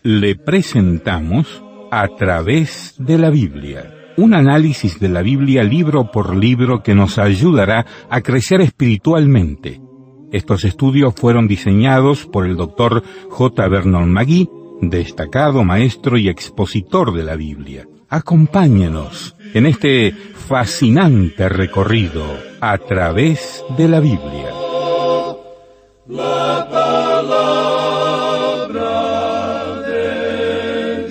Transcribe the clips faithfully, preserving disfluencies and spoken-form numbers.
Le presentamos A través de la Biblia, un análisis de la Biblia libro por libro que nos ayudará a crecer espiritualmente. Estos estudios fueron diseñados por el doctor J. Vernon McGee, destacado maestro y expositor de la Biblia. Acompáñenos en este fascinante recorrido a través de la Biblia. La palabra de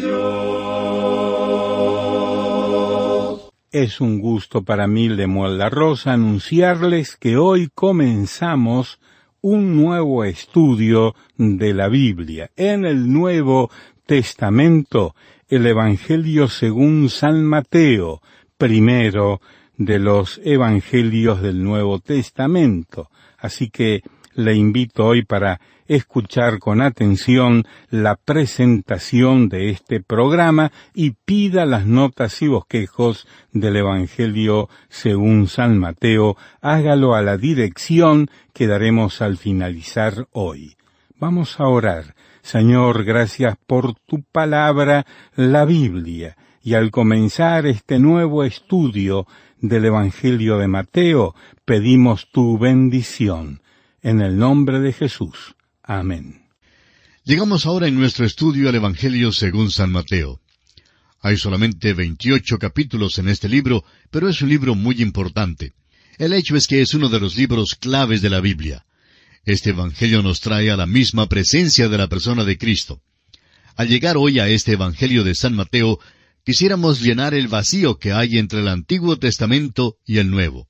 Dios. Es un gusto para mí, Lemuel La Rosa, anunciarles que hoy comenzamos un nuevo estudio de la Biblia. En el Nuevo Testamento, el Evangelio según San Mateo, primero de los Evangelios del Nuevo Testamento. Así que le invito hoy para escuchar con atención la presentación de este programa y pida las notas y bosquejos del Evangelio según San Mateo. Hágalo a la dirección que daremos al finalizar hoy. Vamos a orar. Señor, gracias por tu palabra, la Biblia. Y al comenzar este nuevo estudio del Evangelio de Mateo, pedimos tu bendición. En el nombre de Jesús. Amén. Llegamos ahora en nuestro estudio al Evangelio según San Mateo. Hay solamente veintiocho capítulos en este libro, pero es un libro muy importante. El hecho es que es uno de los libros claves de la Biblia. Este Evangelio nos trae a la misma presencia de la persona de Cristo. Al llegar hoy a este Evangelio de San Mateo, quisiéramos llenar el vacío que hay entre el Antiguo Testamento y el Nuevo.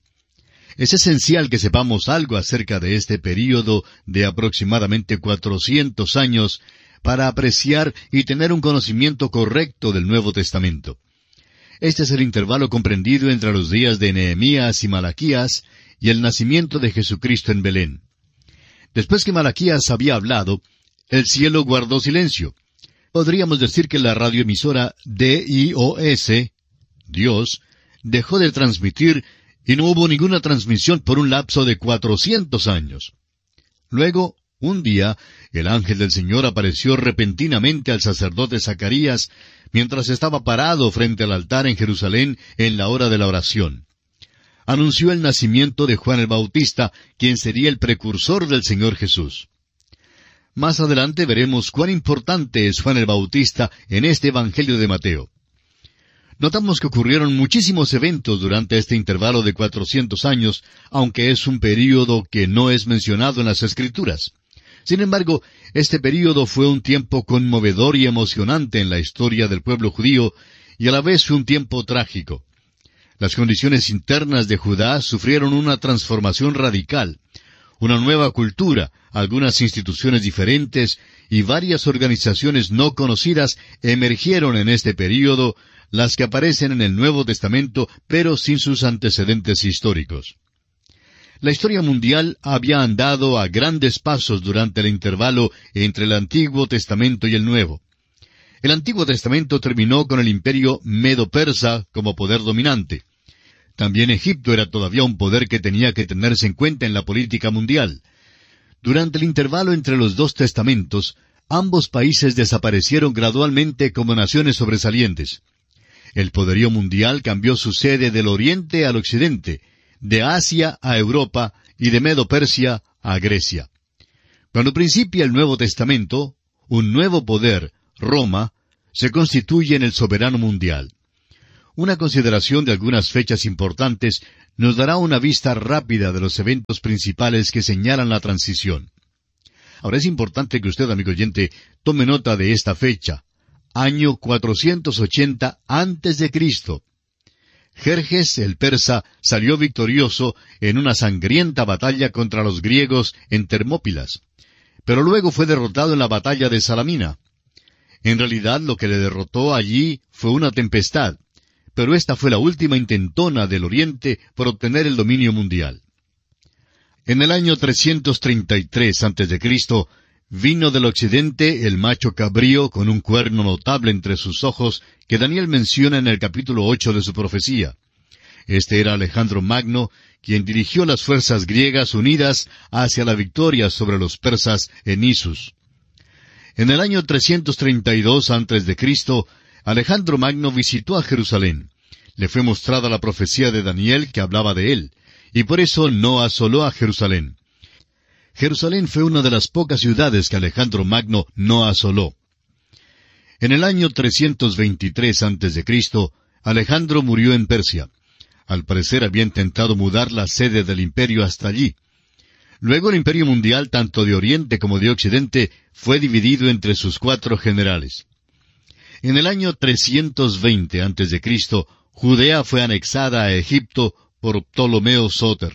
Es esencial que sepamos algo acerca de este período de aproximadamente cuatrocientos años para apreciar y tener un conocimiento correcto del Nuevo Testamento. Este es el intervalo comprendido entre los días de Nehemías y Malaquías y el nacimiento de Jesucristo en Belén. Después que Malaquías había hablado, el cielo guardó silencio. Podríamos decir que la radioemisora D I O S, Dios, dejó de transmitir y no hubo ninguna transmisión por un lapso de cuatrocientos años. Luego, un día, el ángel del Señor apareció repentinamente al sacerdote Zacarías mientras estaba parado frente al altar en Jerusalén en la hora de la oración. Anunció el nacimiento de Juan el Bautista, quien sería el precursor del Señor Jesús. Más adelante veremos cuán importante es Juan el Bautista en este Evangelio de Mateo. Notamos que ocurrieron muchísimos eventos durante este intervalo de cuatrocientos años, aunque es un período que no es mencionado en las Escrituras. Sin embargo, este período fue un tiempo conmovedor y emocionante en la historia del pueblo judío, y a la vez fue un tiempo trágico. Las condiciones internas de Judá sufrieron una transformación radical, una nueva cultura, algunas instituciones diferentes y varias organizaciones no conocidas emergieron en este período, las que aparecen en el Nuevo Testamento, pero sin sus antecedentes históricos. La historia mundial había andado a grandes pasos durante el intervalo entre el Antiguo Testamento y el Nuevo. El Antiguo Testamento terminó con el imperio medo-persa como poder dominante. También Egipto era todavía un poder que tenía que tenerse en cuenta en la política mundial. Durante el intervalo entre los dos testamentos, ambos países desaparecieron gradualmente como naciones sobresalientes. El poderío mundial cambió su sede del oriente al occidente, de Asia a Europa y de Medo-Persia a Grecia. Cuando principia el Nuevo Testamento, un nuevo poder, Roma, se constituye en el soberano mundial. Una consideración de algunas fechas importantes nos dará una vista rápida de los eventos principales que señalan la transición. Ahora es importante que usted, amigo oyente, tome nota de esta fecha. Año cuatrocientos ochenta antes de Cristo. Jerjes el persa salió victorioso en una sangrienta batalla contra los griegos en Termópilas, pero luego fue derrotado en la batalla de Salamina. En realidad lo que le derrotó allí fue una tempestad, pero esta fue la última intentona del Oriente por obtener el dominio mundial. En el año trescientos treinta y tres antes de Cristo, vino del occidente el macho cabrío con un cuerno notable entre sus ojos que Daniel menciona en el capítulo ocho de su profecía. Este era Alejandro Magno, quien dirigió las fuerzas griegas unidas hacia la victoria sobre los persas en Isus. En el año trescientos treinta y dos antes de Cristo, Alejandro Magno visitó a Jerusalén. Le fue mostrada la profecía de Daniel que hablaba de él, y por eso no asoló a Jerusalén. Jerusalén fue una de las pocas ciudades que Alejandro Magno no asoló. En el año trescientos veintitrés antes de Cristo, Alejandro murió en Persia. Al parecer había intentado mudar la sede del imperio hasta allí. Luego el imperio mundial, tanto de Oriente como de Occidente, fue dividido entre sus cuatro generales. En el año trescientos veinte antes de Cristo, Judea fue anexada a Egipto por Ptolomeo Sóter.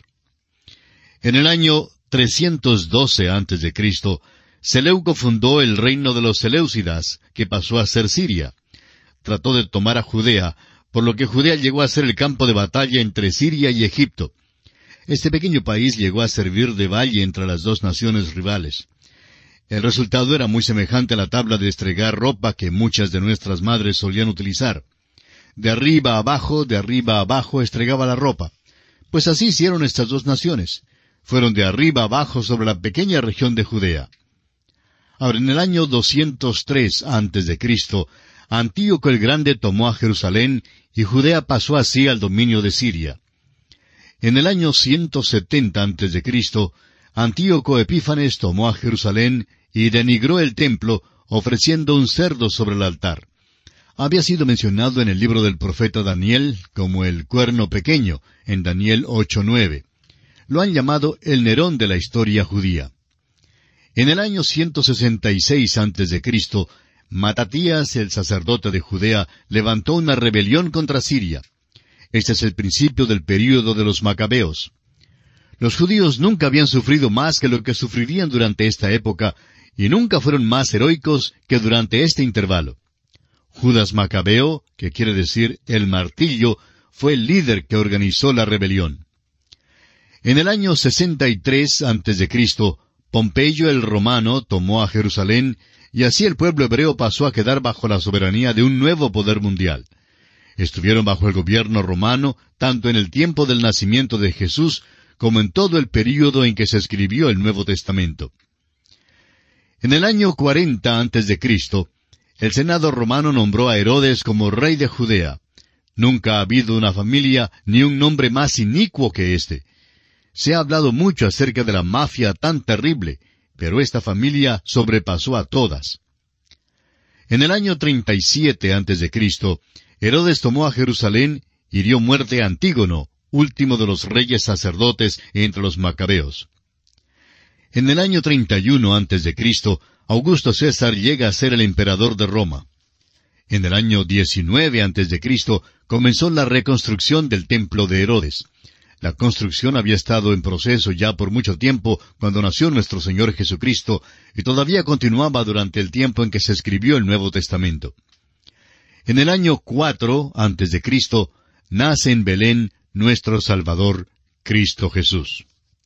En el año trescientos doce antes de Cristo, Seleuco fundó el reino de los Seleucidas, que pasó a ser Siria. Trató de tomar a Judea, por lo que Judea llegó a ser el campo de batalla entre Siria y Egipto. Este pequeño país llegó a servir de valle entre las dos naciones rivales. El resultado era muy semejante a la tabla de estregar ropa que muchas de nuestras madres solían utilizar. De arriba a abajo, de arriba a abajo estregaba la ropa. Pues así hicieron estas dos naciones. Fueron de arriba a abajo sobre la pequeña región de Judea. Ahora, en el año doscientos tres antes de Cristo, Antíoco el Grande tomó a Jerusalén y Judea pasó así al dominio de Siria. En el año ciento setenta antes de Cristo, Antíoco Epífanes tomó a Jerusalén y denigró el templo, ofreciendo un cerdo sobre el altar. Había sido mencionado en el libro del profeta Daniel como el cuerno pequeño, en Daniel ocho nueve. Lo han llamado el Nerón de la historia judía. En el año ciento sesenta y seis antes de Cristo, Matatías, el sacerdote de Judea, levantó una rebelión contra Siria. Este es el principio del período de los Macabeos. Los judíos nunca habían sufrido más que lo que sufrirían durante esta época, y nunca fueron más heroicos que durante este intervalo. Judas Macabeo, que quiere decir el martillo, fue el líder que organizó la rebelión. En el año sesenta y tres antes de Cristo, Pompeyo el romano tomó a Jerusalén, y así el pueblo hebreo pasó a quedar bajo la soberanía de un nuevo poder mundial. Estuvieron bajo el gobierno romano tanto en el tiempo del nacimiento de Jesús como en todo el período en que se escribió el Nuevo Testamento. En el año cuarenta antes de Cristo, el Senado romano nombró a Herodes como rey de Judea. Nunca ha habido una familia ni un nombre más inicuo que éste. Se ha hablado mucho acerca de la mafia tan terrible, pero esta familia sobrepasó a todas. En el año treinta y siete antes de Cristo, Herodes tomó a Jerusalén y dio muerte a Antígono, último de los reyes sacerdotes entre los macabeos. En el año treinta y uno antes de Cristo, Augusto César llega a ser el emperador de Roma. En el año diecinueve antes de Cristo comenzó la reconstrucción del templo de Herodes. La construcción había estado en proceso ya por mucho tiempo cuando nació nuestro Señor Jesucristo, y todavía continuaba durante el tiempo en que se escribió el Nuevo Testamento. En el año cuatro antes de Cristo, nace en Belén nuestro Salvador, Cristo Jesús.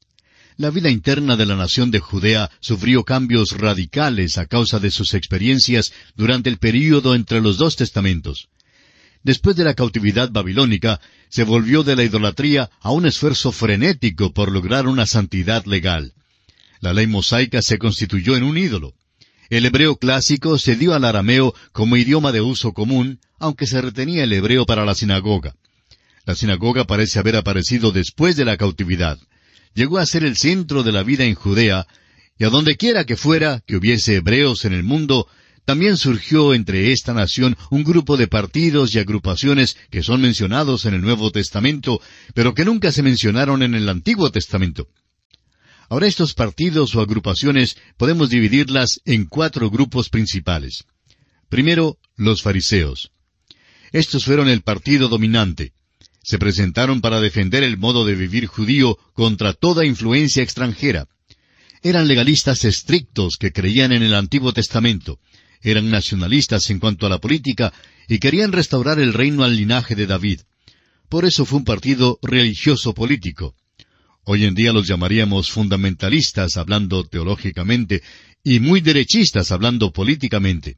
La vida interna de la nación de Judea sufrió cambios radicales a causa de sus experiencias durante el período entre los dos testamentos. Después de la cautividad babilónica, se volvió de la idolatría a un esfuerzo frenético por lograr una santidad legal. La ley mosaica se constituyó en un ídolo. El hebreo clásico se dio al arameo como idioma de uso común, aunque se retenía el hebreo para la sinagoga. La sinagoga parece haber aparecido después de la cautividad. Llegó a ser el centro de la vida en Judea, y a donde quiera que fuera que hubiese hebreos en el mundo, también surgió entre esta nación un grupo de partidos y agrupaciones que son mencionados en el Nuevo Testamento, pero que nunca se mencionaron en el Antiguo Testamento. Ahora estos partidos o agrupaciones podemos dividirlas en cuatro grupos principales. Primero, los fariseos. Estos fueron el partido dominante. Se presentaron para defender el modo de vivir judío contra toda influencia extranjera. Eran legalistas estrictos que creían en el Antiguo Testamento. Eran nacionalistas en cuanto a la política y querían restaurar el reino al linaje de David. Por eso fue un partido religioso político. Hoy en día los llamaríamos fundamentalistas hablando teológicamente y muy derechistas hablando políticamente.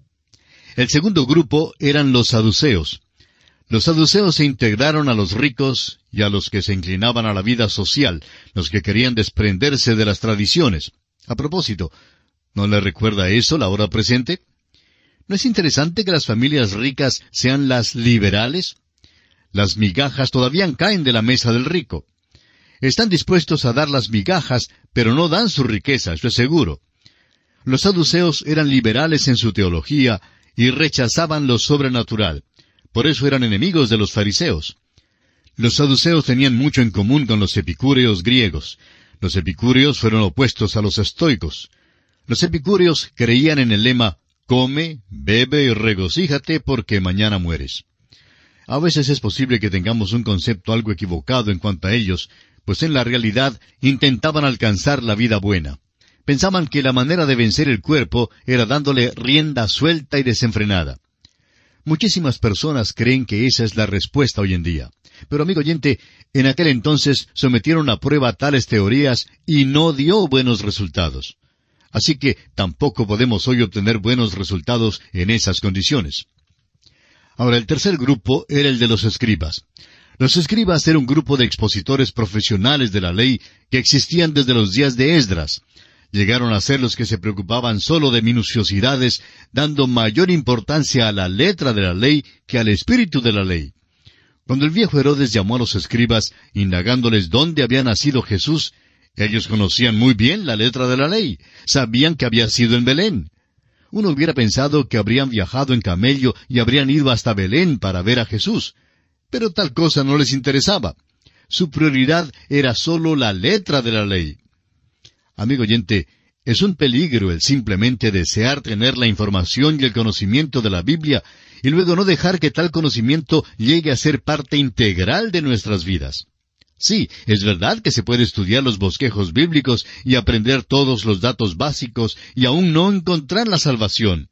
El segundo grupo eran los saduceos. Los saduceos se integraron a los ricos y a los que se inclinaban a la vida social, los que querían desprenderse de las tradiciones. A propósito, ¿No le recuerda eso la hora presente? ¿No es interesante que las familias ricas sean las liberales? Las migajas todavía caen de la mesa del rico. Están dispuestos a dar las migajas, pero no dan su riqueza, eso es seguro. Los saduceos eran liberales en su teología y rechazaban lo sobrenatural. Por eso eran enemigos de los fariseos. Los saduceos tenían mucho en común con los epicúreos griegos. Los epicúreos fueron opuestos a los estoicos. Los epicúreos creían en el lema, come, bebe y regocíjate porque mañana mueres. A veces es posible que tengamos un concepto algo equivocado en cuanto a ellos, pues en la realidad intentaban alcanzar la vida buena. Pensaban que la manera de vencer el cuerpo era dándole rienda suelta y desenfrenada. Muchísimas personas creen que esa es la respuesta hoy en día. Pero amigo oyente, en aquel entonces sometieron a prueba tales teorías y no dio buenos resultados. Así que tampoco podemos hoy obtener buenos resultados en esas condiciones. Ahora, el tercer grupo era el de los escribas. Los escribas eran un grupo de expositores profesionales de la ley que existían desde los días de Esdras. Llegaron a ser los que se preocupaban solo de minuciosidades, dando mayor importancia a la letra de la ley que al espíritu de la ley. Cuando el viejo Herodes llamó a los escribas, indagándoles dónde había nacido Jesús, ellos conocían muy bien la letra de la ley, sabían que había sido en Belén. Uno hubiera pensado que habrían viajado en camello y habrían ido hasta Belén para ver a Jesús. Pero tal cosa no les interesaba. Su prioridad era solo la letra de la ley. Amigo oyente, es un peligro el simplemente desear tener la información y el conocimiento de la Biblia y luego no dejar que tal conocimiento llegue a ser parte integral de nuestras vidas. Sí, es verdad que se puede estudiar los bosquejos bíblicos y aprender todos los datos básicos y aún no encontrar la salvación.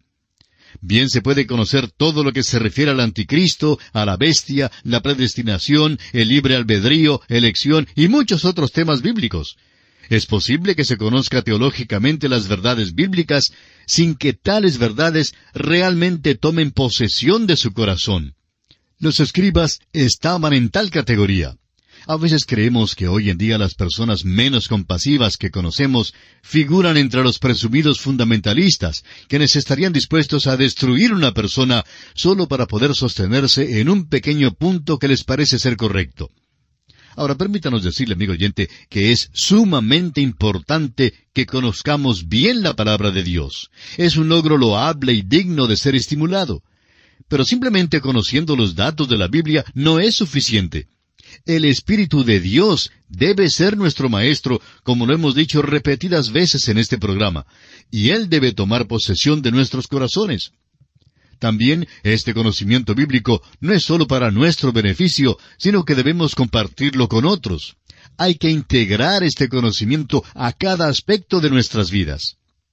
Bien se puede conocer todo lo que se refiere al anticristo, a la bestia, la predestinación, el libre albedrío, elección y muchos otros temas bíblicos. Es posible que se conozca teológicamente las verdades bíblicas sin que tales verdades realmente tomen posesión de su corazón. Los escribas estaban en tal categoría. A veces creemos que hoy en día las personas menos compasivas que conocemos figuran entre los presumidos fundamentalistas, quienes estarían dispuestos a destruir una persona solo para poder sostenerse en un pequeño punto que les parece ser correcto. Ahora, permítanos decirle, amigo oyente, que es sumamente importante que conozcamos bien la palabra de Dios. Es un logro loable y digno de ser estimulado. Pero simplemente conociendo los datos de la Biblia no es suficiente. El Espíritu de Dios debe ser nuestro maestro, como lo hemos dicho repetidas veces en este programa, y Él debe tomar posesión de nuestros corazones. También este conocimiento bíblico no es solo para nuestro beneficio, sino que debemos compartirlo con otros. Hay que integrar este conocimiento a cada aspecto de nuestras vidas.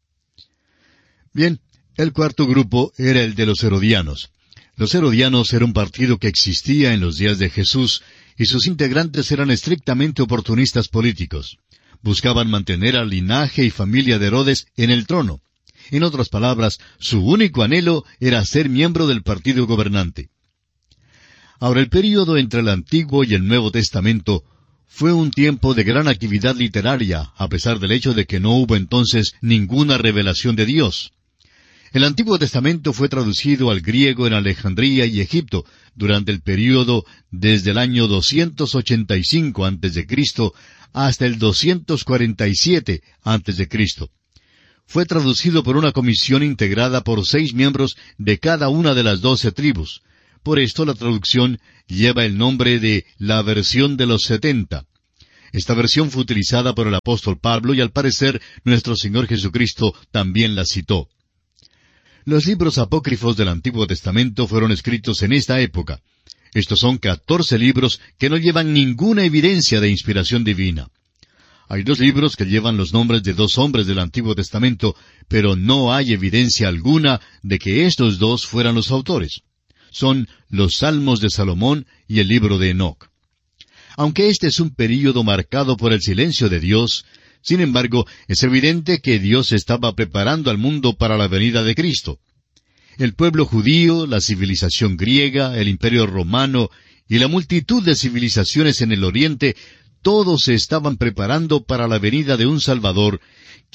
Bien, el cuarto grupo era el de los herodianos. Los herodianos era un partido que existía en los días de Jesús, y sus integrantes eran estrictamente oportunistas políticos. Buscaban mantener al linaje y familia de Herodes en el trono. En otras palabras, su único anhelo era ser miembro del partido gobernante. Ahora, el período entre el Antiguo y el Nuevo Testamento fue un tiempo de gran actividad literaria, a pesar del hecho de que no hubo entonces ninguna revelación de Dios. El Antiguo Testamento fue traducido al griego en Alejandría y Egipto durante el período desde el año doscientos ochenta y cinco antes de Cristo hasta el doscientos cuarenta y siete antes de Cristo. Fue traducido por una comisión integrada por seis miembros de cada una de las doce tribus. Por esto la traducción lleva el nombre de la versión de los setenta. Esta versión fue utilizada por el apóstol Pablo y al parecer nuestro Señor Jesucristo también la citó. Los libros apócrifos del Antiguo Testamento fueron escritos en esta época. Estos son catorce libros que no llevan ninguna evidencia de inspiración divina. Hay dos libros que llevan los nombres de dos hombres del Antiguo Testamento, pero no hay evidencia alguna de que estos dos fueran los autores. Son los Salmos de Salomón y el libro de Enoc. Aunque este es un período marcado por el silencio de Dios, sin embargo, es evidente que Dios estaba preparando al mundo para la venida de Cristo. El pueblo judío, la civilización griega, el imperio romano y la multitud de civilizaciones en el oriente todos se estaban preparando para la venida de un Salvador,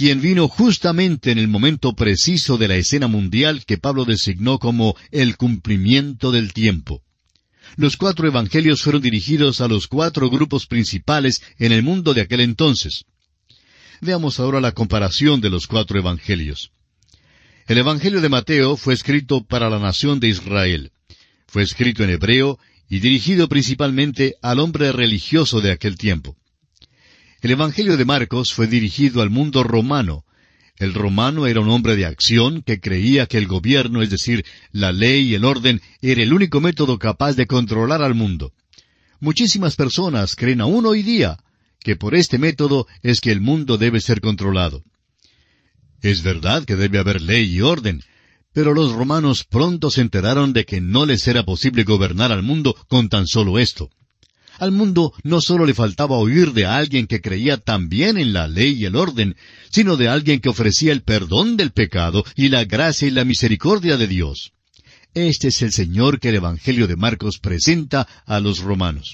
quien vino justamente en el momento preciso de la escena mundial que Pablo designó como el cumplimiento del tiempo. Los cuatro evangelios fueron dirigidos a los cuatro grupos principales en el mundo de aquel entonces. Veamos ahora la comparación de los cuatro evangelios. El Evangelio de Mateo fue escrito para la nación de Israel. Fue escrito en hebreo y dirigido principalmente al hombre religioso de aquel tiempo. El Evangelio de Marcos fue dirigido al mundo romano. El romano era un hombre de acción que creía que el gobierno, es decir, la ley y el orden, era el único método capaz de controlar al mundo. Muchísimas personas creen aún hoy día que por este método es que el mundo debe ser controlado. Es verdad que debe haber ley y orden, pero los romanos pronto se enteraron de que no les era posible gobernar al mundo con tan solo esto. Al mundo no solo le faltaba oír de alguien que creía también en la ley y el orden, sino de alguien que ofrecía el perdón del pecado y la gracia y la misericordia de Dios. Este es el Señor que el Evangelio de Marcos presenta a los romanos.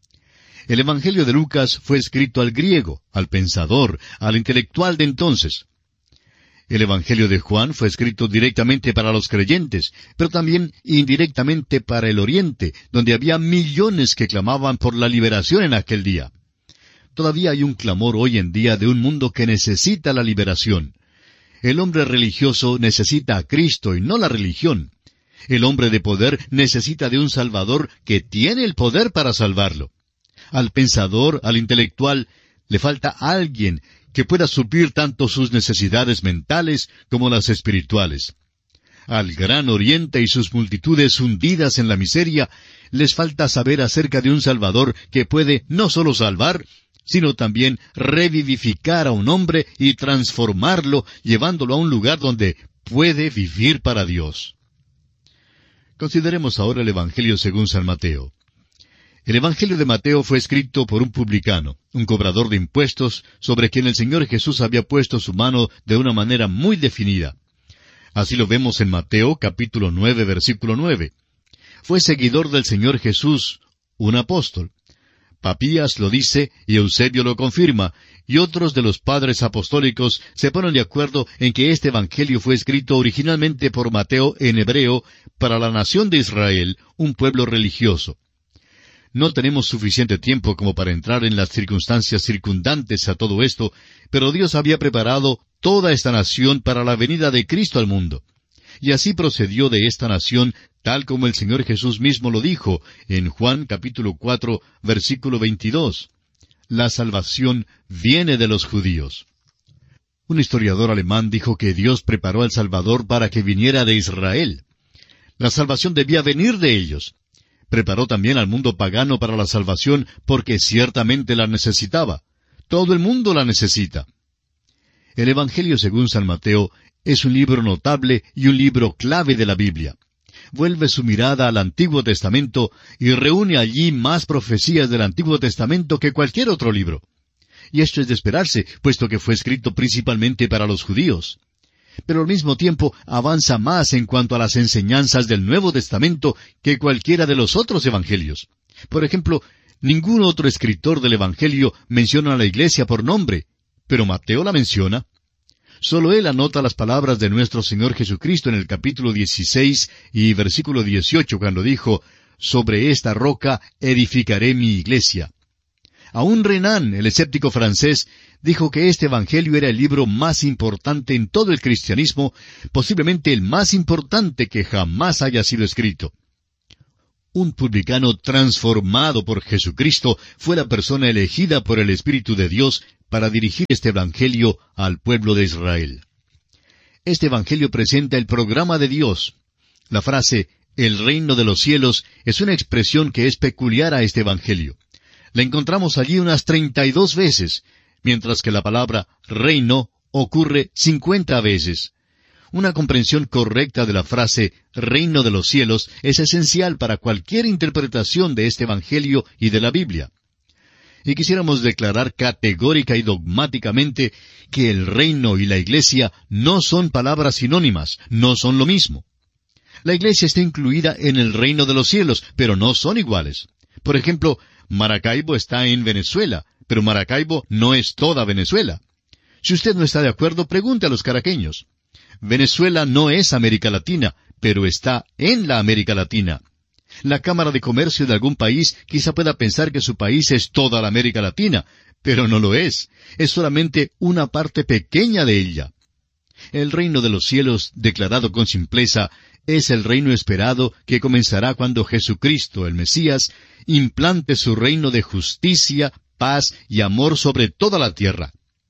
El Evangelio de Lucas fue escrito al griego, al pensador, al intelectual de entonces. El Evangelio de Juan fue escrito directamente para los creyentes, pero también indirectamente para el Oriente, donde había millones que clamaban por la liberación en aquel día. Todavía hay un clamor hoy en día de un mundo que necesita la liberación. El hombre religioso necesita a Cristo y no la religión. El hombre de poder necesita de un Salvador que tiene el poder para salvarlo. Al pensador, al intelectual, le falta alguien que pueda suplir tanto sus necesidades mentales como las espirituales. Al gran Oriente y sus multitudes hundidas en la miseria, les falta saber acerca de un Salvador que puede no solo salvar, sino también revivificar a un hombre y transformarlo, llevándolo a un lugar donde puede vivir para Dios. Consideremos ahora el Evangelio según San Mateo. El Evangelio de Mateo fue escrito por un publicano, un cobrador de impuestos, sobre quien el Señor Jesús había puesto su mano de una manera muy definida. Así lo vemos en Mateo capítulo nueve, versículo nueve. Fue seguidor del Señor Jesús, un apóstol. Papías lo dice y Eusebio lo confirma, y otros de los padres apostólicos se ponen de acuerdo en que este Evangelio fue escrito originalmente por Mateo en hebreo para la nación de Israel, un pueblo religioso. No tenemos suficiente tiempo como para entrar en las circunstancias circundantes a todo esto, pero Dios había preparado toda esta nación para la venida de Cristo al mundo. Y así procedió de esta nación, tal como el Señor Jesús mismo lo dijo en Juan capítulo cuatro, versículo veintidós. La salvación viene de los judíos. Un historiador alemán dijo que Dios preparó al Salvador para que viniera de Israel. La salvación debía venir de ellos. Preparó también al mundo pagano para la salvación porque ciertamente la necesitaba. Todo el mundo la necesita. El Evangelio según San Mateo es un libro notable y un libro clave de la Biblia. Vuelve su mirada al Antiguo Testamento y reúne allí más profecías del Antiguo Testamento que cualquier otro libro. Y esto es de esperarse, puesto que fue escrito principalmente para los judíos. Pero al mismo tiempo avanza más en cuanto a las enseñanzas del Nuevo Testamento que cualquiera de los otros evangelios. Por ejemplo, ningún otro escritor del Evangelio menciona a la iglesia por nombre, pero Mateo la menciona. Solo él anota las palabras de nuestro Señor Jesucristo en el capítulo dieciséis y versículo dieciocho, cuando dijo, «Sobre esta roca edificaré mi iglesia». Aún Renan, el escéptico francés, dijo que este Evangelio era el libro más importante en todo el cristianismo, posiblemente el más importante que jamás haya sido escrito. Un publicano transformado por Jesucristo fue la persona elegida por el Espíritu de Dios para dirigir este Evangelio al pueblo de Israel. Este Evangelio presenta el programa de Dios. La frase, «el reino de los cielos», es una expresión que es peculiar a este Evangelio. La encontramos allí unas treinta y dos veces, mientras que la palabra reino ocurre cincuenta veces. Una comprensión correcta de la frase reino de los cielos es esencial para cualquier interpretación de este Evangelio y de la Biblia. Y quisiéramos declarar categórica y dogmáticamente que el reino y la iglesia no son palabras sinónimas, no son lo mismo. La iglesia está incluida en el reino de los cielos, pero no son iguales. Por ejemplo, Maracaibo está en Venezuela, pero Maracaibo no es toda Venezuela. Si usted no está de acuerdo, pregunte a los caraqueños. Venezuela no es América Latina, pero está en la América Latina. La Cámara de Comercio de algún país quizá pueda pensar que su país es toda la América Latina, pero no lo es. Es solamente una parte pequeña de ella. El reino de los cielos, declarado con simpleza, es el reino esperado que comenzará cuando Jesucristo, el Mesías, implante su reino de justicia, paz y amor sobre toda la tierra.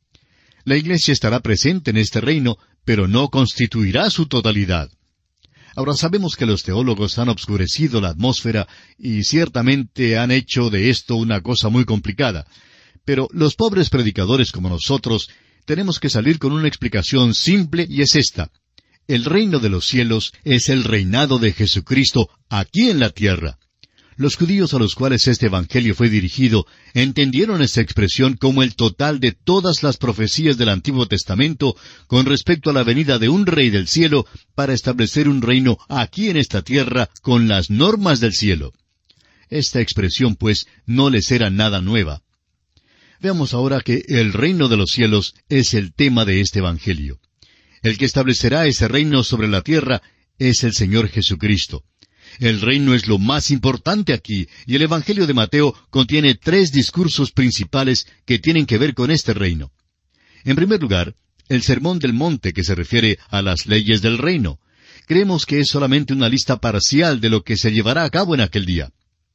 La Iglesia estará presente en este reino, pero no constituirá su totalidad. Ahora sabemos que los teólogos han obscurecido la atmósfera y ciertamente han hecho de esto una cosa muy complicada. Pero los pobres predicadores como nosotros tenemos que salir con una explicación simple y es esta. El reino de los cielos es el reinado de Jesucristo aquí en la tierra. Los judíos a los cuales este evangelio fue dirigido entendieron esta expresión como el total de todas las profecías del Antiguo Testamento con respecto a la venida de un rey del cielo para establecer un reino aquí en esta tierra con las normas del cielo. Esta expresión, pues, no les era nada nueva. Veamos ahora que el reino de los cielos es el tema de este evangelio. El que establecerá ese reino sobre la tierra es el Señor Jesucristo. El reino es lo más importante aquí, y el Evangelio de Mateo contiene tres discursos principales que tienen que ver con este reino. En primer lugar, el Sermón del Monte, que se refiere a las leyes del reino. Creemos que es solamente una lista parcial de lo que se llevará a cabo en aquel día.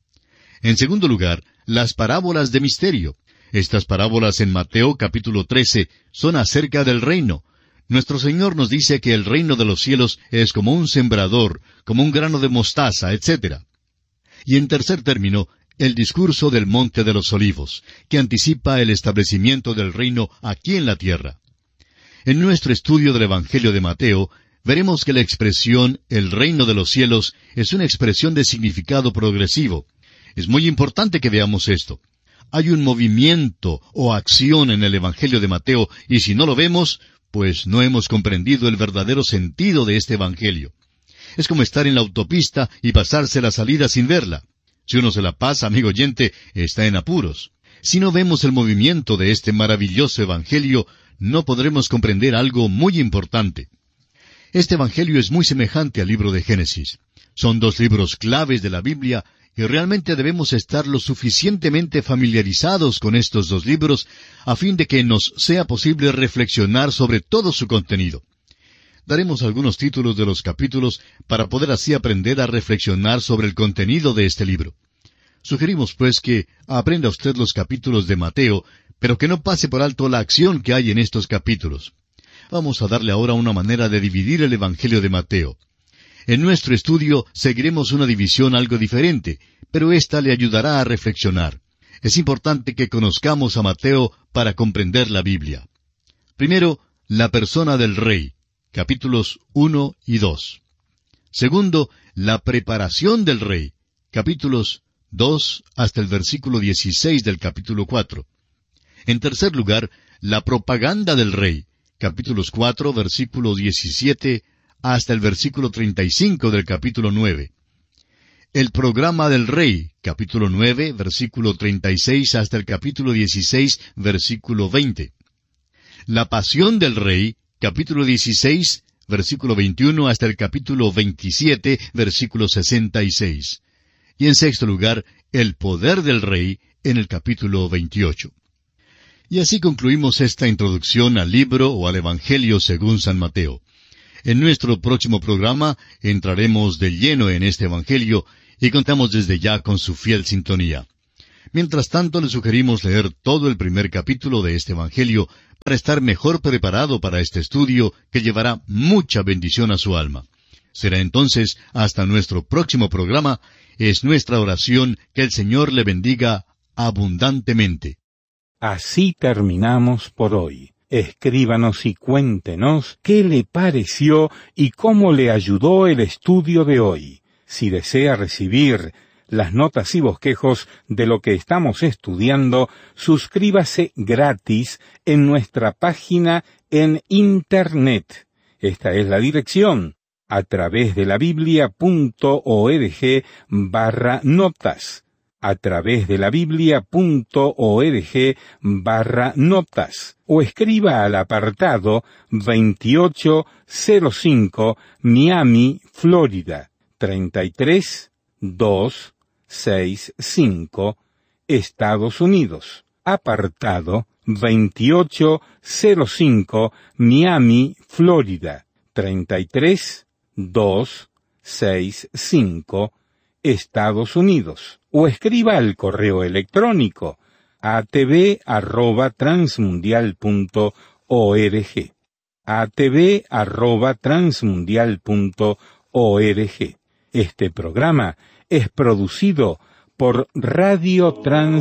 En segundo lugar, las parábolas de misterio. Estas parábolas en Mateo capítulo trece son acerca del reino. Nuestro Señor nos dice que el reino de los cielos es como un sembrador, como un grano de mostaza, etcétera. Y en tercer término, el discurso del Monte de los Olivos, que anticipa el establecimiento del reino aquí en la tierra. En nuestro estudio del Evangelio de Mateo, veremos que la expresión el reino de los cielos es una expresión de significado progresivo. Es muy importante que veamos esto. Hay un movimiento o acción en el Evangelio de Mateo, y si no lo vemos, pues no hemos comprendido el verdadero sentido de este Evangelio. Es como estar en la autopista y pasarse la salida sin verla. Si uno se la pasa, amigo oyente, está en apuros. Si no vemos el movimiento de este maravilloso Evangelio, no podremos comprender algo muy importante. Este Evangelio es muy semejante al libro de Génesis. Son dos libros claves de la Biblia, y realmente debemos estar lo suficientemente familiarizados con estos dos libros a fin de que nos sea posible reflexionar sobre todo su contenido. Daremos algunos títulos de los capítulos para poder así aprender a reflexionar sobre el contenido de este libro. Sugerimos, pues, que aprenda usted los capítulos de Mateo, pero que no pase por alto la acción que hay en estos capítulos. Vamos a darle ahora una manera de dividir el Evangelio de Mateo. En nuestro estudio seguiremos una división algo diferente, pero ésta le ayudará a reflexionar. Es importante que conozcamos a Mateo para comprender la Biblia. Primero, la persona del rey, capítulos uno y dos. Segundo, la preparación del rey, capítulos dos hasta el versículo dieciséis del capítulo cuatro. En tercer lugar, la propaganda del rey, capítulos cuatro, versículo diecisiete hasta el versículo treinta y cinco del capítulo nueve. El programa del rey, capítulo nueve, versículo treinta y seis hasta el capítulo dieciséis, versículo veinte. La pasión del rey, capítulo dieciséis, versículo veintiuno hasta el capítulo veintisiete, versículo sesenta y seis. Y en sexto lugar, el poder del rey, en el capítulo veintiocho. Y así concluimos esta introducción al libro o al Evangelio según San Mateo. En nuestro próximo programa entraremos de lleno en este Evangelio y contamos desde ya con su fiel sintonía. Mientras tanto, le sugerimos leer todo el primer capítulo de este Evangelio para estar mejor preparado para este estudio que llevará mucha bendición a su alma. Será entonces hasta nuestro próximo programa. Es nuestra oración que el Señor le bendiga abundantemente. Así terminamos por hoy. Escríbanos y cuéntenos qué le pareció y cómo le ayudó el estudio de hoy. Si desea recibir las notas y bosquejos de lo que estamos estudiando, suscríbase gratis en nuestra página en Internet. Esta es la dirección, a través de la biblia punto org barra notas. a través de la biblia punto org barra notas o escriba al apartado veintiocho cero cinco Miami, Florida, treinta y tres mil doscientos sesenta y cinco, Estados Unidos. Apartado veintiocho cero cinco Miami, Florida, treinta y tres mil doscientos sesenta y cinco, Estados Unidos. O escriba al correo electrónico a t v arroba transmundial punto org. a t v arroba transmundial punto org. Este programa es producido por Radio Trans